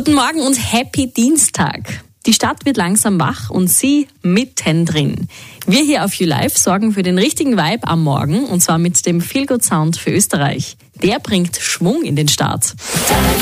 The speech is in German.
Guten Morgen und Happy Dienstag. Die Stadt wird langsam wach und Sie mittendrin. Wir hier auf YouLife sorgen für den richtigen Vibe am Morgen und zwar mit dem Feel Good Sound für Österreich. Der bringt Schwung in den Start.